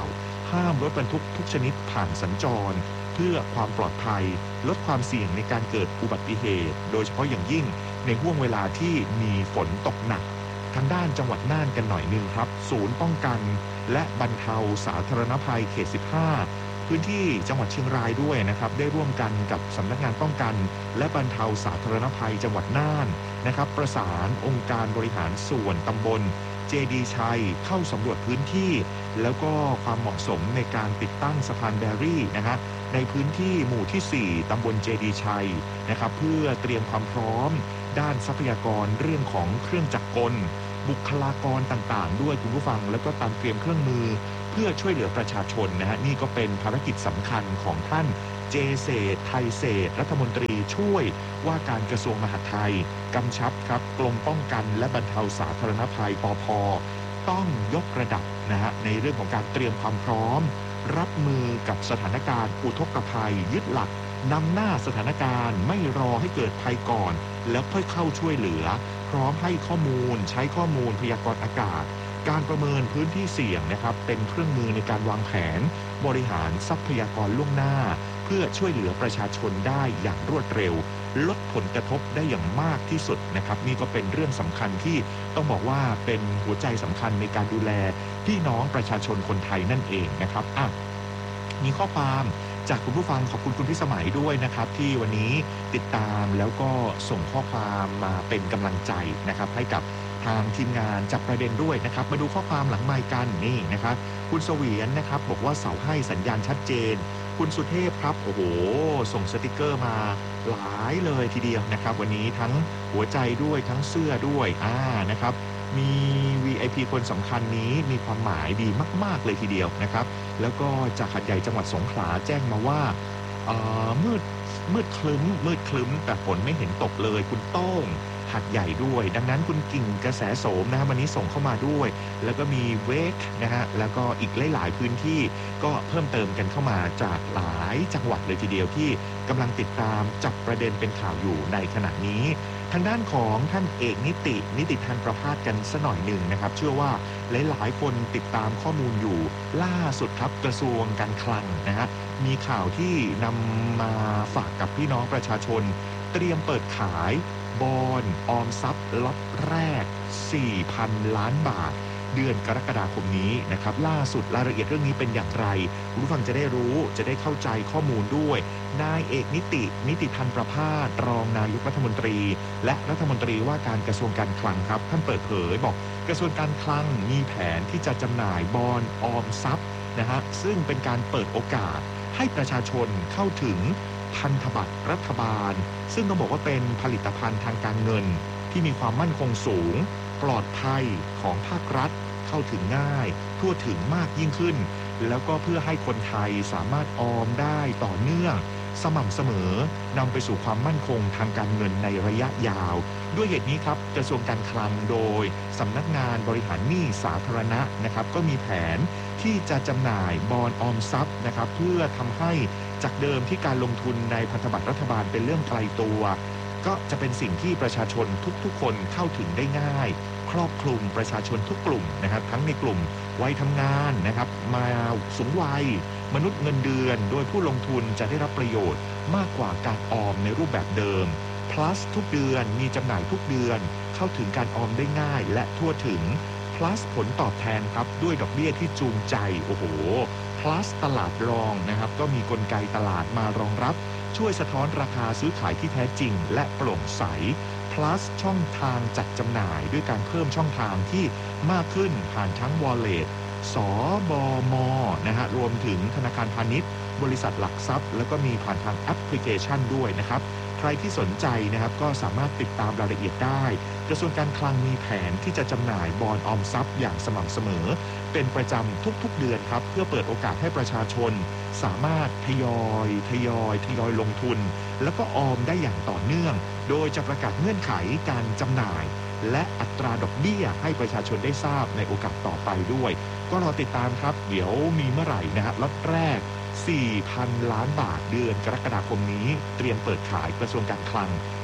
ห้ามรถบรรทุกทุกชนิดผ่านสัญจรเพื่อความปลอดภัยลดความเสี่ยงในการเกิดอุบัติเหตุโดยเฉพาะอย่างยิ่งในห่วงเวลาที่มีฝนตกหนักทางด้านจังหวัดน่านกันหน่อยนึงครับศูนย์ป้องกันและบรรเทาสาธารณภัยเขตสิบห้าพื้นที่จังหวัดเชียงรายด้วยนะครับได้ร่วมกันกับสำนักงานป้องกันและบรรเทาสาธารณภัยจังหวัดน่านนะครับประสานองค์การบริหารส่วนตำบลเจดีชัยเข้าสำรวจพื้นที่แล้วก็ความเหมาะสมในการติดตั้งสะพานแบรี่นะฮะในพื้นที่หมู่ที่สี่ตำบลเจดีชัยนะครับเพื่อเตรียมความพร้อมด้านทรัพยากรเรื่องของเครื่องจักรกลบุคลากรต่างๆด้วยคุณผู้ฟังแล้วก็ตามเตรียมเครื่องมือเพื่อช่วยเหลือประชาชนนะฮะนี่ก็เป็นภารกิจสำคัญของท่านเจเศรษฐ์ไทยเศรษฐ์รัฐมนตรีช่วยว่าการกระทรวงมหาดไทยกำชับครับกรมป้องกันและบรรเทาสาธารณภัยปภ.ต้องยกระดับนะฮะในเรื่องของการเตรียมความพร้อมรับมือกับสถานการณ์อุทกภัยยึดหลักนำหน้าสถานการณ์ไม่รอให้เกิดภัยก่อนแล้วค่อยเข้าช่วยเหลือพร้อมให้ข้อมูลใช้ข้อมูลพยากรณ์อากาศการประเมินพื้นที่เสี่ยงนะครับเป็นเครื่องมือในการวางแผนบริหารทรัพยากรล่วงหน้าเพื่อช่วยเหลือประชาชนได้อย่างรวดเร็วลดผลกระทบได้อย่างมากที่สุดนะครับนี่ก็เป็นเรื่องสำคัญที่ต้องบอกว่าเป็นหัวใจสำคัญในการดูแลพี่น้องประชาชนคนไทยนั่นเองนะครับอ่ะมีข้อความจากคุณผู้ฟังขอบคุณคุณพิสมัยด้วยนะครับที่วันนี้ติดตามแล้วก็ส่งข้อความมาเป็นกำลังใจนะครับให้กับทางทีมงานจับประเด็นด้วยนะครับมาดูข้อความหลังไมค์กันนี่นะครับคุณเสวียนนะครับบอกว่าเสาให้สัญญาณชัดเจนคุณสุเทพครับโอ้โหส่งสติกเกอร์มาหลายเลยทีเดียวนะครับวันนี้ทั้งหัวใจด้วยทั้งเสื้อด้วยอ่านะครับมี วี ไอ พี คนสำคัญนี้มีความหมายดีมากๆเลยทีเดียวนะครับแล้วก็จากหาดใหญ่จังหวัดสงขลาแจ้งมาว่าเอ่อมืดมืดคลึ้มมืดคลึ้มแต่ฝนไม่เห็นตกเลยคุณโต้งหาดใหญ่ด้วยดังนั้นคุณกิ่งกระแสโสมนะฮะวันนี้ส่งเข้ามาด้วยแล้วก็มีเวกนะฮะแล้วก็อีกหลายๆพื้นที่ก็เพิ่มเติมกันเข้ามาจากหลายจังหวัดเลยทีเดียวที่กำลังติดตามจับประเด็นเป็นข่าวอยู่ในขณะนี้ทางด้านของท่านเอกนิตินิติทันประภาสกันสักหน่อยหนึ่งนะครับเชื่อว่าหลายๆคนติดตามข้อมูลอยู่ล่าสุดครับกระทรวงการคลังนะฮะมีข่าวที่นำมาฝากกับพี่น้องประชาชนเตรียมเปิดขายบอนด์ออมทรัพย์ล็อตแรก สี่พัน ล้านบาทเดือนกรกฎาคมนี้นะครับล่าสุดรายละเอียดเรื่องนี้เป็นอย่างไรผู้ฟังจะได้รู้จะได้เข้าใจข้อมูลด้วยนายเอกนิตินิติทันประภาสรองนายกรัฐมนตรีและรัฐมนตรีว่าการกระทรวงการคลังครับท่านเปิดเผยบอกกระทรวงการคลังมีแผนที่จะจำหน่ายบอนด์ออมทรัพย์นะฮะซึ่งเป็นการเปิดโอกาสให้ประชาชนเข้าถึงพันธบัตรรัฐบาลซึ่งต้องบอกว่าเป็นผลิตภัณฑ์ทางการเงินที่มีความมั่นคงสูงปลอดภัยของภาครัฐเข้าถึงง่ายทั่วถึงมากยิ่งขึ้นแล้วก็เพื่อให้คนไทยสามารถออมได้ต่อเนื่องสม่ำเสมอนำไปสู่ความมั่นคงทางการเงินในระยะยาวด้วยเหตุนี้ครับกระทรวงการคลังโดยสำนักงานบริหารหนี้สาธารณะนะครับก็มีแผนที่จะจำหน่ายบอนด์ออมทรัพย์นะครับเพื่อทำให้จากเดิมที่การลงทุนในพันธบัตรรัฐบาลเป็นเรื่องไกลตัวก็จะเป็นสิ่งที่ประชาชนทุกๆคนเข้าถึงได้ง่ายครอบคลุมประชาชนทุกกลุ่มนะครับทั้งในกลุ่มวัยทำงานนะครับมาสูงวัยมนุษย์เงินเดือนโดยผู้ลงทุนจะได้รับประโยชน์มากกว่าการออมในรูปแบบเดิม plus ทุกเดือนมีจำหน่ายทุกเดือนเข้าถึงการออมได้ง่ายและทั่วถึง plus ผลตอบแทนครับด้วยดอกเบี้ยที่จูงใจโอ้โห plus ตลาดรองนะครับก็มีกลไกตลาดมารองรับช่วยสะท้อนราคาซื้อขายที่แท้จริงและโปร่งใส plus ช่องทางจัดจำหน่ายด้วยการเพิ่มช่องทางที่มากขึ้นผ่านทั้ง wallet สบมนะฮะรวมถึงธนาคารพาณิชย์บริษัทหลักทรัพย์แล้วก็มีผ่านทางแอปพลิเคชันด้วยนะครับใครที่สนใจนะครับก็สามารถติดตามรายละเอียดได้กระทรวงการคลังมีแผนที่จะจำหน่ายบอนด์ออมทรัพย์อย่างสม่ำเสมอเป็นประจำทุกๆเดือนครับเพื่อเปิดโอกาสให้ประชาชนสามารถทยอยทยอยทยอยลงทุนแล้วก็ออมได้อย่างต่อเนื่องโดยจะประกาศเงื่อนไขการจำหน่ายและอัตราดอกเบี้ยให้ประชาชนได้ทราบในโอกาสต่อไปด้วยก็รอติดตามครับเดี๋ยวมีเมื่อไหร่นะฮะล็อตแรก สี่พัน ล้านบาทเดือนกรกฎาคมนี้เตรียมเปิดขายกระทรวงการคลัง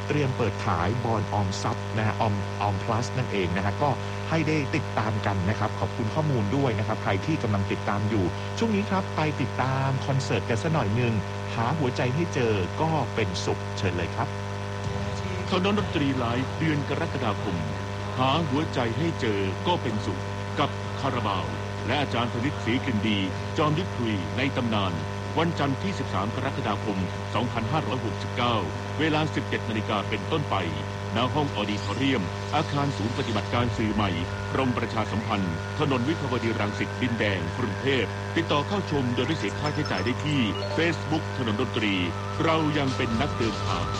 เตรียมเปิดขายบอนด์ออมทรัพย์นะฮะออมออมพลัสนั่นเองนะฮะก็ให้ได้ติดตามกันนะครับขอบคุณข้อมูลด้วยนะครับใครที่กำลังติดตามอยู่ช่วงนี้ครับไปติดตามคอนเสิร์ตกันสักหน่อยนึงหาหัวใจให้เจอก็เป็นสุขเชิญเลยครับถนนดนตรีไลฟ์เดือนกรกฎาคมหาหัวใจให้เจอก็เป็นสุขกับคาราบาวและอาจารย์ธนิตศรีกลิ่นดีจอมยุทธคุยในตำนานวันจันทร์ที่สิบสามกรกฎาคมสองพันห้าร้อยหกสิบเก้าเวลา สิบเจ็ดนาฬิกาเป็นต้นไปณห้องออดิทอเรียมอาคารศูนย์ปฏิบัติการสื่อใหม่กรมประชาสัมพันธ์ถนนวิภาวดีรังสิตดินแดงกรุงเทพติดต่อเข้าชมโดยไม่เสียค่าใช้จ่ายได้ที่ Facebook ถนนดนตรีเรายังเป็นนักเดินทาง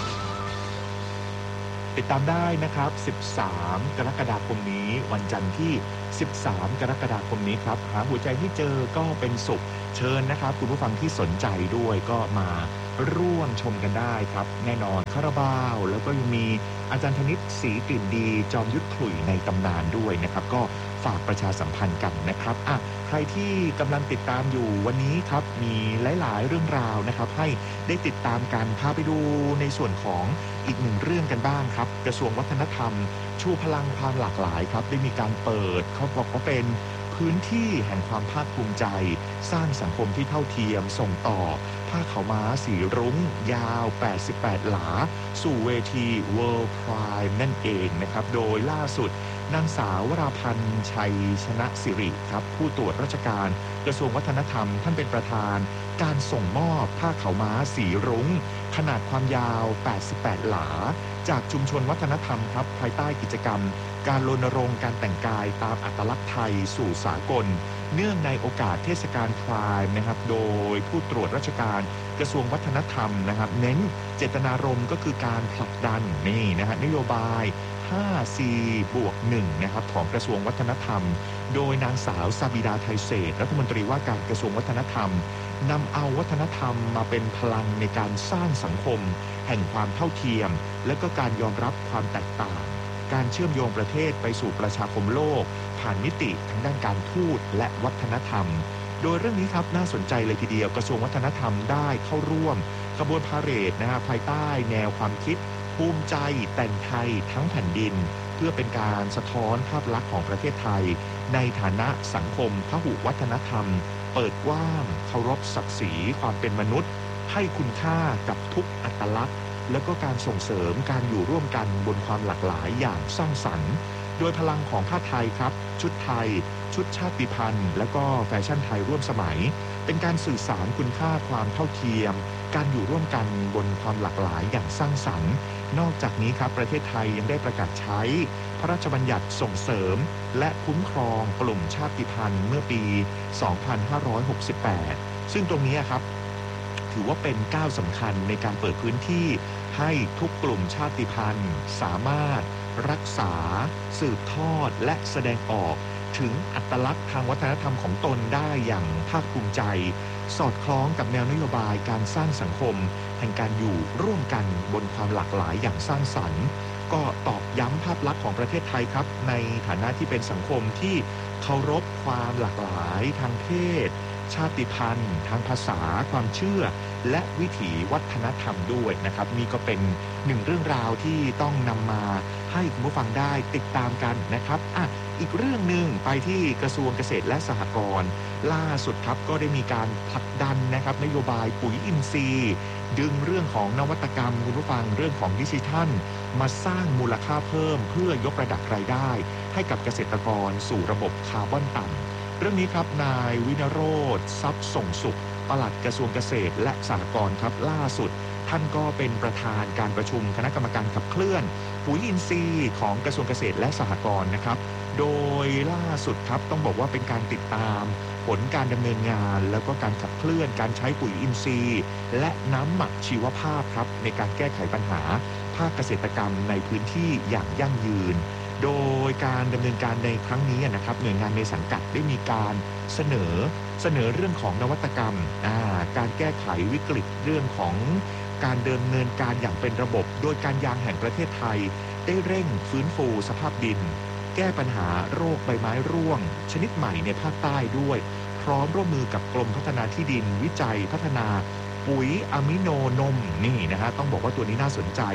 ติดตามได้นะครับสิบสามกรกฎาคมนี้วันจันทร์ที่สิบสามกรกฎาคมนี้ครับหาหัวใจให้เจอก็เป็นสุขเชิญนะครับคุณผู้ฟังที่สนใจด้วยก็มาร่วมชมกันได้ครับแน่นอนคาราบาวแล้วก็ยังมีอาจารย์ธนิตศรีกลิ่นดีจอมยุทธขลุ่ยในตำนานด้วยนะครับก็ฝากประชาสัมพันธ์กันนะครับอ่ะใครที่กำลังติดตามอยู่วันนี้ครับมีหลายๆเรื่องราวนะครับให้ได้ติดตามกันพาไปดูในส่วนของอีกหนึ่งเรื่องกันบ้างครับกระทรวงวัฒนธรรมชูพลังความหลากหลายครับได้มีการเปิดเขาบอกว่าเป็นพื้นที่แห่งความภาคภูมิใจสร้างสังคมที่เท่าเทียมส่งต่อผ้าขาวม้าสีรุ้งยาวแปดสิบแปดหลาสู่เวที World Pride นั่นเองนะครับโดยล่าสุดนางสาววราพันธ์ชัยชนะสิริครับผู้ตรวจราชการกระทรวงวัฒนธรรมท่านเป็นประธานการส่งมอบผ้าขาวม้าสีรุ้งขนาดความยาวแปดสิบแปดหลาจากชุมชนวัฒนธรรมครับภายใต้กิจกรรมการรณรงค์การแต่งกายตามอัตลักษณ์ไทยสู่สากลเนื่องในโอกาสเทศกาลไพร์นะครับโดยผู้ตรวจราชการกระทรวงวัฒนธรรมนะครับเน้นเจตนารมณ์ก็คือการผลักดันนี่นะฮะนโยบาย ห้า ซี บวก หนึ่ง นะครับของกระทรวงวัฒนธรรมโดยนางสาวซาบิดาไทยเศษรัฐมนตรีว่าการกระทรวงวัฒนธรรมนำเอาวัฒนธรรมมาเป็นพลังในการสร้างสังคมแห่งความเท่าเทียมและก็การยอมรับความแตกต่างการเชื่อมโยงประเทศไปสู่ประชาคมโลกผ่านมิติทั้งด้านการทูตและวัฒนธรรมโดยเรื่องนี้ครับน่าสนใจเลยทีเดียวกระทรวงวัฒนธรรมได้เข้าร่วมขบวนพาเหรดนะฮะภายใต้แนวความคิดภูมิใจแต่งไทยทั้งแผ่นดินเพื่อเป็นการสะท้อนภาพลักษณ์ของประเทศไทยในฐานะสังคมพหุวัฒนธรรมเปิดกว้างเคารพศักดิ์ศรีความเป็นมนุษย์ให้คุณค่ากับทุกอัตลักษณ์แล้วก็การส่งเสริมการอยู่ร่วมกันบนความหลากหลายอย่างสร้างสรรค์โดยพลังของผ้าไทยครับชุดไทยชุดชาติพันธุ์แล้วก็แฟชั่นไทยร่วมสมัยเป็นการสื่อสารคุณค่าความเท่าเทียมการอยู่ร่วมกันบนความหลากหลายอย่างสร้างสรรค์นอกจากนี้ครับประเทศไทยยังได้ประกาศใช้พระราชบัญญัติส่งเสริมและคุ้มครองกลุ่มชาติพันธุ์เมื่อปี สองพันห้าร้อยหกสิบแปด ซึ่งตรงนี้ครับถือว่าเป็นก้าวสำคัญในการเปิดพื้นที่ให้ทุกกลุ่มชาติพันธุ์สามารถรักษาสืบทอดและแสดงออกถึงอัตลักษณ์ทางวัฒนธรรมของตนได้อย่างภาคภูมิใจสอดคล้องกับแนวนโยบายการสร้างสังคมแห่งการอยู่ร่วมกันบนความหลากหลายอย่างสร้างสรรค์ก็ตอกย้ำภาพลักษณ์ของประเทศไทยครับในฐานะที่เป็นสังคมที่เคารพความหลากหลายทางเพศชาติพันธุ์ทางภาษาความเชื่อและวิถีวัฒนธรรมด้วยนะครับนี่ก็เป็นหนึ่งเรื่องราวที่ต้องนำมาให้คุณผู้ฟังได้ติดตามกันนะครับอ่ะอีกเรื่องหนึ่งไปที่กระทรวงเกษตรและสหกรณ์ล่าสุดครับก็ได้มีการผลักดันนะครับนโยบายปุ๋ยอินทรีย์ดึงเรื่องของนวัตกรรมคุณผู้ฟังเรื่องของดิจิทัลมาสร้างมูลค่าเพิ่มเพื่อยกระดับรายได้ให้กับเกษตรกรสู่ระบบคาร์บอนต่ำเรื่องนี้ครับนายวินโรจน์ทรัพย์ส่งสุขปลัดกระทรวงเกษตรและสหกรณ์ครับล่าสุดท่านก็เป็นประธานการประชุมคณะกรรมการขับเคลื่อนปุ๋ยอินทรีย์ของกระทรวงเกษตรและสหกรณ์นะครับโดยล่าสุดครับต้องบอกว่าเป็นการติดตามผลการดำเนินงานแล้วก็การขับเคลื่อนการใช้ปุ๋ยอินทรีย์และน้ำหมักชีวภาพครับในการแก้ไขปัญหาภาคเกษตรกรรมในพื้นที่อย่างยั่งยืนโดยการดำเนินการในครั้งนี้นะครับหน่วยงานในสังกัดได้มีการเสนอเสนอเรื่องของนวัตกรรมการแก้ไขวิกฤตเรื่องของการดำเนินการอย่างเป็นระบบโดยการยางแห่งประเทศไทยได้เร่งฟื้นฟูสภาพดินแก้ปัญหาโรคใบไม้ร่วงชนิดใหม่ในภาคใต้ด้วยพร้อมร่วมมือกับกรมพัฒนาที่ดินวิจัยพัฒนาปุ๋ยอะมิโนนมนี่นะฮะต้องบอกว่าตัวนี้น่าสนใจ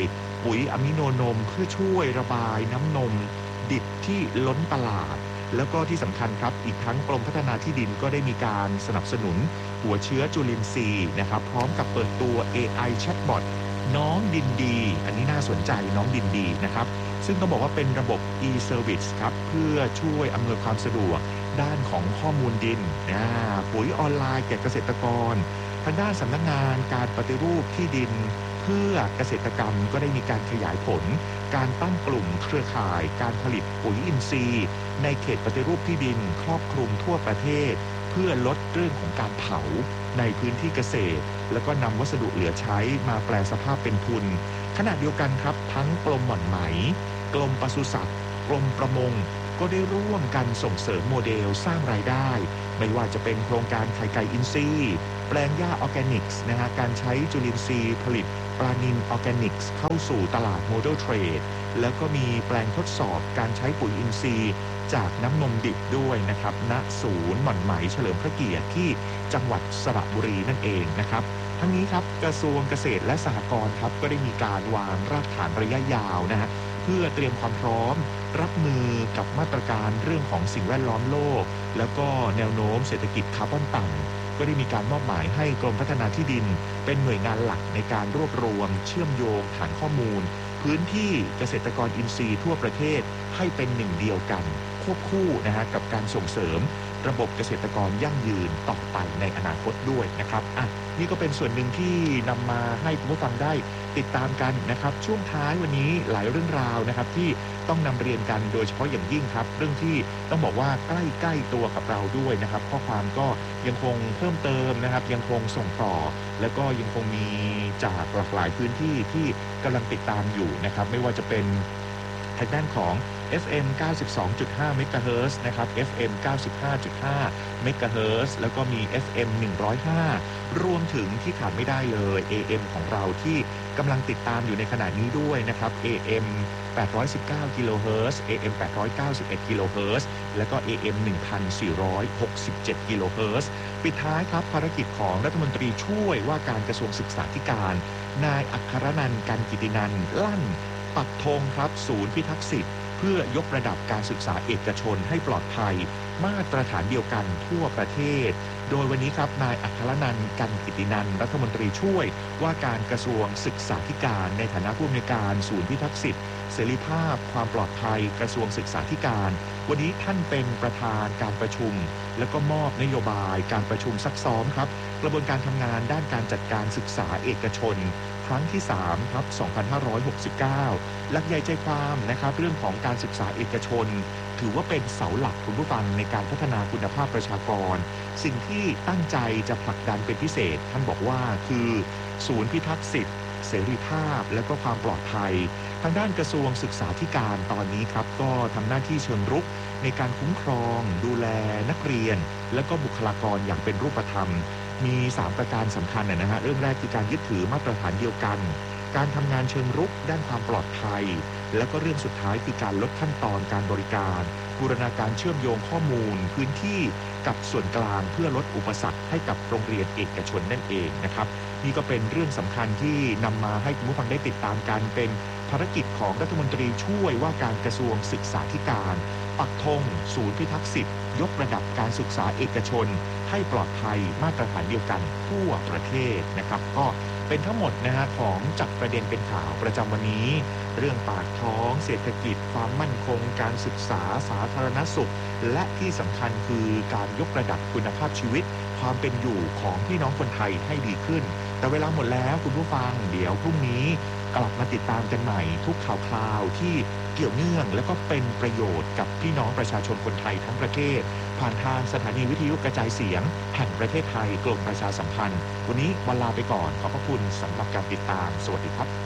ปุ๋ยอะมิโนนมเพื่อช่วยระบายน้ำนมดิบที่ล้นตลาดแล้วก็ที่สำคัญครับอีกทั้งกรมพัฒนาที่ดินก็ได้มีการสนับสนุนหัวเชื้อจุลินทรีย์นะครับพร้อมกับเปิดตัว เอ ไอ Chatbot น้องดินดีอันนี้น่าสนใจน้องดินดีนะครับซึ่งต้องบอกว่าเป็นระบบ e-service ครับเพื่อช่วยอำนวยความสะดวกด้านของข้อมูลดินนะปุ๋ยออนไลน์แก่เกษตรกรทางด้านสำนักงานการปฏิรูปที่ดินเพื่อเกษตรกรรมก็ได้มีการขยายผลการตั้งกลุ่มเครือข่ายการผลิตปุ๋ยอินทรีย์ในเขตปฏิรูปที่ดินครอบคลุมทั่วประเทศเพื่อลดเรื่องของการเผาในพื้นที่เกษตรแล้วก็นำวัสดุเหลือใช้มาแปลสภาพเป็นทุนขณะเดียวกันครับทั้งกรมหม่อนไหมกรมปศุสัตว์กรมประมงก็ได้ร่วมกันส่งเสริมโมเดลสร้างรายได้ไม่ว่าจะเป็นโครงการไข่ไก่อินทรีย์แปลงหญ้าออร์แกนิกส์นะฮะการใช้จุลินทรีย์ผลิตปลานิลออร์แกนิกส์เข้าสู่ตลาดโมเดลเทรดแล้วก็มีแปลงทดสอบการใช้ปุ๋ยอินทรีย์จากน้ำนมดิบด้วยนะครับณศูนย์หม่อนไหมเฉลิมพระเกียรติที่จังหวัดสระบุรีนั่นเองนะครับทั้งนี้ครับกระทรวงเกษตรและสหกรณ์ครับก็ได้มีการวางรากฐานระยะยาวนะฮะเพื่อเตรียมความพร้อมรับมือกับมาตรการเรื่องของสิ่งแวดล้อมโลกแล้วก็แนวโน้มเศรษฐกิจคาร์บอนต่ำก็ได้มีการมอบหมายให้กรมพัฒนาที่ดินเป็นหน่วยงานหลักในการรวบรวมเชื่อมโยงฐานข้อมูลพื้นที่เกษตรกรอินทรีย์ทั่วประเทศให้เป็นหนึ่งเดียวกันควบคู่นะฮะกับการส่งเสริมระบบเกษตรกรยั่งยืนต่อไปในอนาคตด้วยนะครับอ่ะนี่ก็เป็นส่วนหนึ่งที่นำมาให้คุณผู้ฟังได้ติดตามกันนะครับช่วงท้ายวันนี้หลายเรื่องราวนะครับที่ต้องนำเรียนกันโดยเฉพาะอย่างยิ่งครับเรื่องที่ต้องบอกว่าใกล้ๆตัวกับเราด้วยนะครับข้อความก็ยังคงเพิ่มเติมนะครับยังคงส่งต่อแล้วก็ยังคงมีจากหลากหลายพื้นที่ที่กำลังติดตามอยู่นะครับไม่ว่าจะเป็นทางด้านของ เอฟ เอ็ม เก้าสิบสองจุดห้า เมกะเฮิรตซ์นะครับ เอฟ เอ็ม เก้าสิบห้าจุดห้า เมกะเฮิรตซ์แล้วก็มี เอฟ เอ็ม หนึ่งร้อยห้ารวมถึงที่ขาดไม่ได้เลย เอ เอ็ม ของเราที่กำลังติดตามอยู่ในขณะนี้ด้วยนะครับ เอ เอ็ม แปดร้อยสิบเก้า กิโลเฮิรตซ์ เอ เอ็ม แปดร้อยเก้าสิบเอ็ด กิโลเฮิรตซ์แล้วก็ เอ เอ็ม หนึ่งพันสี่ร้อยหกสิบเจ็ด กิโลเฮิรตซ์ปิดท้ายครับภารกิจของรัฐมนตรีช่วยว่าการกระทรวงศึกษาธิการนายอัครนันท์ กันกิตินันท์ลั่นปักธงครับศูนย์พิทักษ์สิทธิ์เพื่อยกระดับการศึกษาเอกชนให้ปลอดภัยมาตรฐานเดียวกันทั่วประเทศโดยวันนี้ครับนายอัครนันท์ กันกิตินันท์รัฐมนตรีช่วยว่าการกระทรวงศึกษาธิการในฐานะผู้อำนวยการศูนย์พิทักษ์สิทธิเสรีภาพความปลอดภัยกระทรวงศึกษาธิการวันนี้ท่านเป็นประธานการประชุมแล้วก็มอบนโยบายการประชุมซักซ้อมครับกระบวนการทำงานด้านการจัดการศึกษาเอกชนครั้งที่สามทับสองพันห้าร้อยหกสิบเก้าหลักใหญ่ใจความนะครับเรื่องของการศึกษาเอกชนถือว่าเป็นเสาหลักคุณผู้ฟังในการพัฒนาคุณภาพประชากรสิ่งที่ตั้งใจจะผลักดันเป็นพิเศษท่านบอกว่าคือศูนย์พิทักษ์สิทธิเสรีภาพและก็ความปลอดภัยทางด้านกระทรวงศึกษาธิการตอนนี้ครับก็ทำหน้าที่เชิงรุกในการคุ้มครองดูแลนักเรียนและก็บุคลากรอย่างเป็นรูปธรรมมีสามประการสำคัญนะฮะเรื่องแรกคือการยึดถือมาตรฐานเดียวกันการทำงานเชิงรุกด้านความปลอดภัยและก็เรื่องสุดท้ายคือการลดขั้นตอนการบริการบูรณาการเชื่อมโยงข้อมูลพื้นที่กับส่วนกลางเพื่อลดอุปสรรคให้กับโรงเรียนเอกชนนั่นเองนะครับนี่ก็เป็นเรื่องสำคัญที่นำมาให้คุณผู้ฟังได้ติดตามกันเป็นภารกิจของรัฐมนตรีช่วยว่าการกระทรวงศึกษาธิการปักธงศูนย์พิทักษ์สิทธิ์ยกระดับการศึกษาเอกชนให้ปลอดภัยมาตรฐานเดียวกันทั่วประเทศนะครับก็เป็นทั้งหมดนะฮะของจับประเด็นเป็นข่าวประจำวันนี้เรื่องปากท้องเศรษฐกิจความมั่นคงการศึกษาสาธารณสุขและที่สำคัญคือการยกระดับคุณภาพชีวิตความเป็นอยู่ของพี่น้องคนไทยให้ดีขึ้นแต่เวลาหมดแล้วคุณผู้ฟังเดี๋ยวพรุ่งนี้กลับมาติดตามกันใหม่ทุกข่าวคราวที่เกี่ยวเนื่องและก็เป็นประโยชน์กับพี่น้องประชาชนคนไทยทั้งประเทศผ่านทางสถานีวิทยุกระจายเสียงแห่งประเทศไทยกรมประชาสัมพันธ์วันนี้วันลาไปก่อนขอบพระคุณสำหรับการติดตามสวัสดีครับ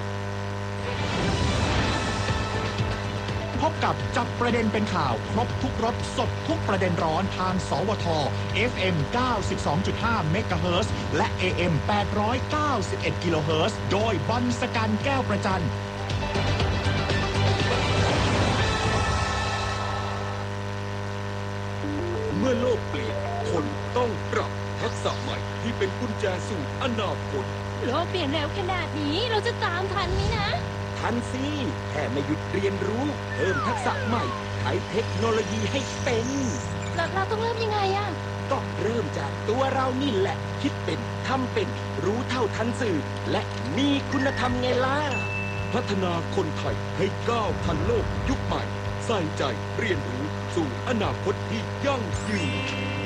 พบกับจับประเด็นเป็นข่าวครบทุกรสสดทุกประเด็นร้อนทางสวท เอฟ เอ็ม เก้าสิบสองจุดห้า เมกะเฮิรตซ์และ เอ เอ็ม แปดร้อยเก้าสิบเอ็ด กิโลเฮิรตซ์โดยบรรสกันแก้วประจันเมื่อโลกเปลี่ยนคนต้องปรับทักษะใหม่ที่เป็นกุญแจสู่อนาคตโลกเปลี่ยนเร็วขนาดนี้เราจะตามทันไหมนะทันสิแค่ไม่หยุดเรียนรู้เพิ่มทักษะใหม่ใช้เทคโนโลยีให้เป็นเราเราต้องเริ่มยังไงอะก็เริ่มจากตัวเรานี่แหละคิดเป็นทำเป็นรู้เท่าทันสื่อและมีคุณธรรมไงล่ะพัฒนาคนไทยให้ก้าวทันโลกยุคใหม่ใส่ใจเรียนรู้สู่อนาคตที่ยั่งยืน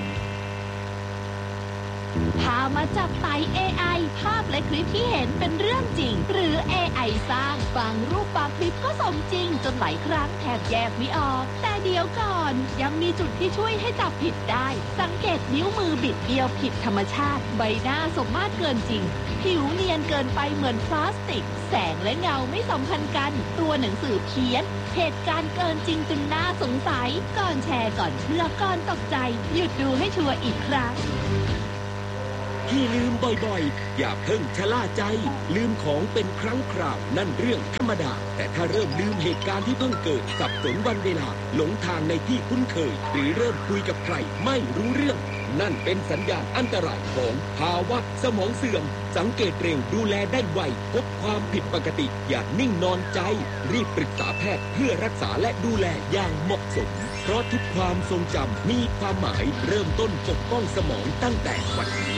พามาจับไต่ เอ ไอ ภาพและคลิปที่เห็นเป็นเรื่องจริงหรือ เอ ไอ สร้างบางรูปบางคลิปก็สมจริงจนหลายครั้งแทบแยกไม่ออกแต่เดี๋ยวก่อนยังมีจุดที่ช่วยให้จับผิดได้สังเกตนิ้วมือบิดเบี้ยวผิดธรรมชาติใบหน้าสมมาตรเกินจริงผิวเนียนเกินไปเหมือนพลาสติกแสงและเงาไม่สัมพันธ์กันตัวหนังสือเพี้ยนเหตุการณ์เกินจริงจนน่าสงสัยก่อนแชร์ก่อนเชื่อก่อนตกใจหยุดดูให้ชัวร์อีกครั้งที่ลืมบ่อยๆอย่าเพิ่งชะล่าใจลืมของเป็นครั้งคราวนั่นเรื่องธรรมดาแต่ถ้าเริ่มลืมเหตุการณ์ที่เพิ่งเกิดสับสนวันเวลาหลงทางในที่คุ้นเคยหรือเริ่มคุยกับใครไม่รู้เรื่องนั่นเป็นสัญญาณอันตรายของภาวะสมองเสื่อมสังเกตเร็วดูแลได้ไวพบความผิดปกติอย่านิ่งนอนใจรีบปรึกษาแพทย์เพื่อรักษาและดูแลอย่างเหมาะสมเพราะทุกความทรงจำมีความหมายเริ่มต้นปกป้องสมองตั้งแต่วันนี้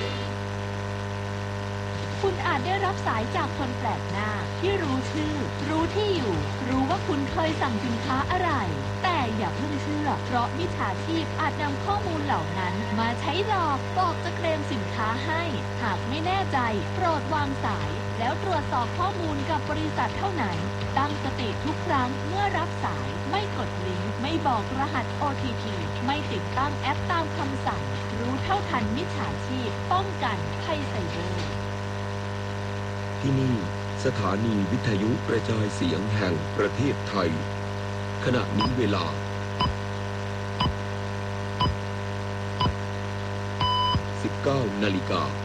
คุณอาจได้รับสายจากคนแปลกหน้าที่รู้ชื่อรู้ที่อยู่รู้ว่าคุณเคยสั่งสินค้าอะไรแต่อย่าเพิ่งเชื่อเพราะมิจฉาชีพอาจนำข้อมูลเหล่านั้นมาใช้หลอกบอกจะเคลมสินค้าให้หากไม่แน่ใจโปรดวางสายแล้วตรวจสอบข้อมูลกับบริษัทเท่านั้นตั้งสติทุกครั้งเมื่อรับสายไม่กดลิงก์ไม่บอกรหัส โอ ที พี ไม่ติดตั้งแอปตามคำสั่งรู้เท่าทันมิจฉาชีพป้องกันภัยไซเบอร์ที่นี่สถานีวิทยุกระจายเสียงแห่งประเทศไทยขณะนี้เวลา สิบเก้านาฬิกา